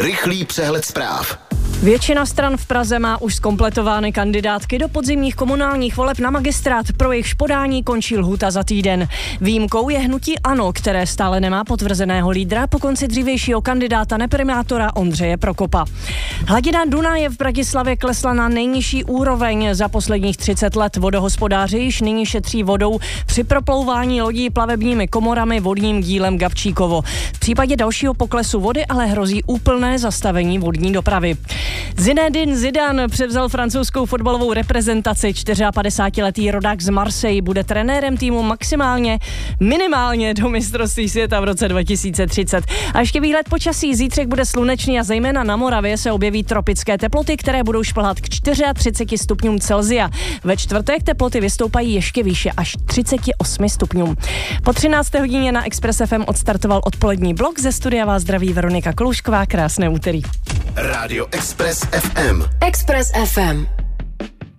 Rychlý přehled zpráv. Většina stran v Praze má už zkompletovány kandidátky do podzimních komunálních voleb na magistrát. Pro jejich podání končí lhůta za týden. Výjimkou je hnutí ANO, které stále nemá potvrzeného lídra po konci dřívějšího kandidáta neprimátora Ondřeje Prokopa. Hladina Dunaje v Bratislavě klesla na nejnižší úroveň za posledních 30 let. Vodohospodáři již nyní šetří vodou při proplouvání lodí plavebními komorami vodním dílem Gabčíkovo. V případě dalšího poklesu vody ale hrozí úplné zastavení vodní dopravy. Zinedine Zidane převzal francouzskou fotbalovou reprezentaci. 54letý rodák z Marseille bude trenérem týmu minimálně do mistrovství světa v roce 2030. A ještě výhled počasí. Zítřek bude slunečný a zejména na Moravě se objeví tropické teploty, které budou šplhat k 34 stupňům Celsia. Ve čtvrtek teploty vystoupají ještě výše až 38 stupňům. Po 13. hodině na Express FM odstartoval odpolední blok. Ze studia vás zdraví Veronika Kloušková. Krásné úterý. Rádio Express FM. Express FM.